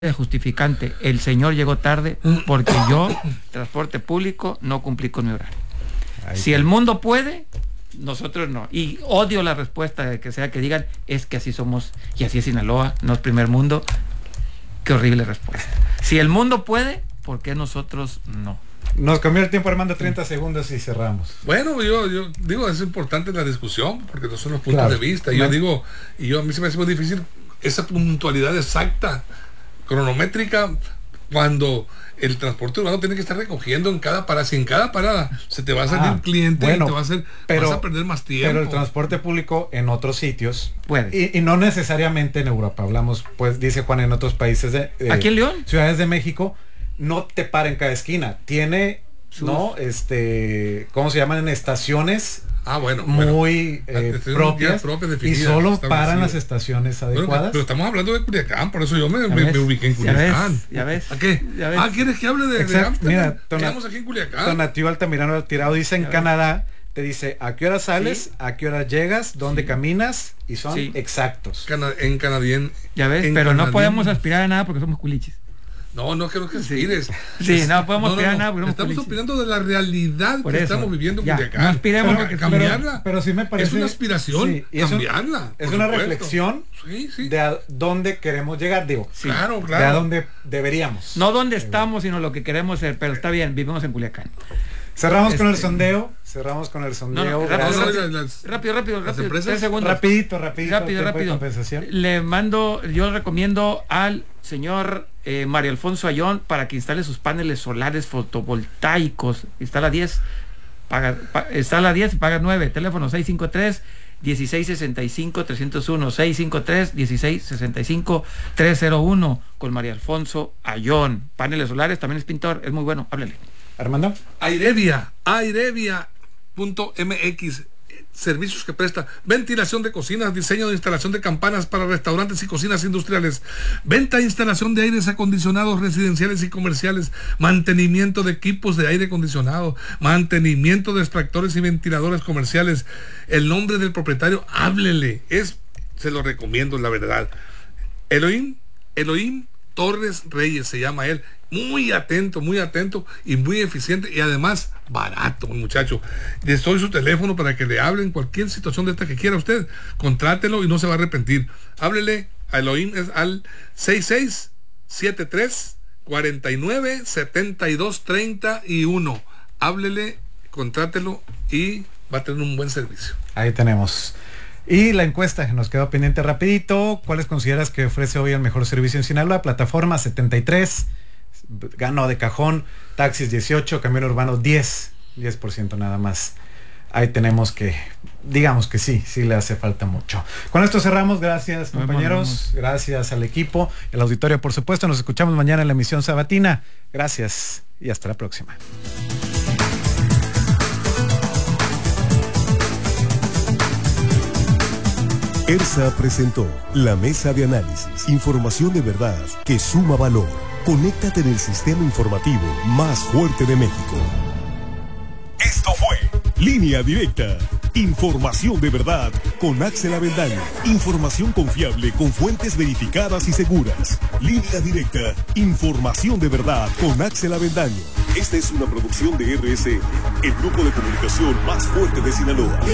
justificante, el señor llegó tarde porque yo, transporte público, no cumplí con mi horario. Si el mundo puede, nosotros no. Y odio la respuesta de que sea que digan, es que así somos y así es Sinaloa, no es primer mundo. Qué horrible respuesta. Si el mundo puede, ¿por qué nosotros no? Nos cambió el tiempo, Armando, 30 segundos y cerramos. Bueno, yo digo, es importante la discusión, porque no son los puntos de vista. Yo digo, a mí se me hace muy difícil esa puntualidad exacta, cronométrica, cuando el transporte urbano tiene que estar recogiendo en cada parada. Si en cada parada se te va a salir un cliente, y te va a hacer, vas a perder más tiempo. Pero el transporte público en otros sitios puede. Y no necesariamente en Europa. Hablamos, pues, dice Juan, en otros países aquí en León, ciudades de México, no te para en cada esquina. Tiene, ¿no? ¿Cómo se llaman? En estaciones muy propias y solo paran las estaciones adecuadas. Pero estamos hablando de Culiacán, por eso yo me ubiqué en Culiacán. Ya ves. ¿A qué? ¿Quieres que hable de Amsterdam? Mira, Estamos aquí en Culiacán. Donativo Altamirano Tirado dice en Canadá, te dice a qué hora sales, a qué hora llegas, dónde caminas, y son exactos. En canadiense. Ya ves, pero no podemos aspirar a nada porque somos culiches. No creo que aspires. Sí, no podemos aspirar a nada porque estamos aspirando de la realidad que estamos viviendo en Culiacán. No aspiremos a cambiarla. Pero sí me parece. Es una aspiración, cambiarla. Es una reflexión de a dónde queremos llegar, digo. Claro. De a dónde deberíamos. No dónde estamos, sino lo que queremos ser, pero está bien, vivimos en Culiacán. Cerramos con el sondeo. Rápido. 3 segundos. Rapidito. Yo recomiendo al señor Mario Alfonso Ayón para que instale sus paneles solares fotovoltaicos. Instala 10 y paga 9. Teléfono 653-1665-301. 653-1665-301 con Mario Alfonso Ayón. Paneles solares, también es pintor, es muy bueno. Háblele. Armando. Airevia.mx, servicios que presta: ventilación de cocinas, diseño de instalación de campanas para restaurantes y cocinas industriales, venta e instalación de aires acondicionados residenciales y comerciales, mantenimiento de equipos de aire acondicionado, mantenimiento de extractores y ventiladores comerciales. El nombre del propietario, háblele, se lo recomiendo, la verdad. Elohim Torres Reyes se llama él. Muy atento y muy eficiente, y además barato, muchacho. Les doy su teléfono para que le hablen cualquier situación de esta que quiera usted. Contrátelo y no se va a arrepentir. Háblele a Elohim al 6673-497231. Háblele, contrátelo y va a tener un buen servicio. Ahí tenemos. Y la encuesta que nos quedó pendiente rapidito: ¿cuáles consideras que ofrece hoy el mejor servicio en Sinaloa? Plataforma 73, ganó de cajón. Taxis 18, camión urbano 10% nada más. Ahí tenemos que, digamos que sí le hace falta mucho. Con esto cerramos. Gracias, compañeros. Gracias al equipo, el auditorio, por supuesto. Nos escuchamos mañana en la emisión sabatina. Gracias y hasta la próxima. ERSA presentó la mesa de análisis, información de verdad que suma valor. Conéctate en el sistema informativo más fuerte de México. Esto fue Línea Directa, información de verdad con Axel Avendaño, información confiable con fuentes verificadas y seguras. Línea Directa, información de verdad con Axel Avendaño. Esta es una producción de RSN, el grupo de comunicación más fuerte de Sinaloa.